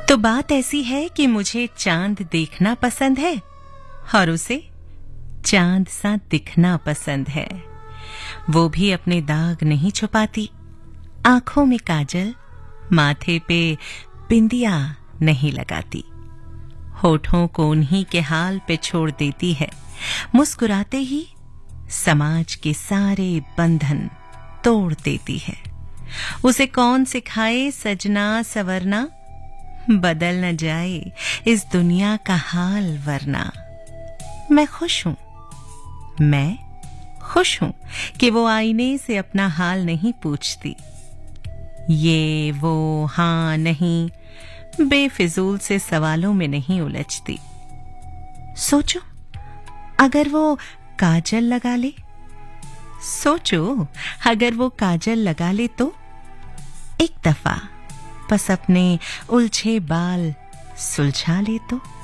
तो बात ऐसी है कि मुझे चांद देखना पसंद है और उसे चांद सा दिखना पसंद है। वो भी अपने दाग नहीं छुपाती, आंखों में काजल, माथे पे बिंदिया नहीं लगाती, होठों को उन्हीं के हाल पे छोड़ देती है। मुस्कुराते ही समाज के सारे बंधन तोड़ देती है। उसे कौन सिखाए सजना सवरना, बदल न जाए इस दुनिया का हाल वरना। मैं खुश हूं कि वो आईने से अपना हाल नहीं पूछती। ये वो हाँ नहीं बेफिजूल से सवालों में नहीं उलझती। सोचो अगर वो काजल लगा ले, सोचो अगर वो काजल लगा ले तो एक दफा बस अपने उलझे बाल सुलझा ले तो।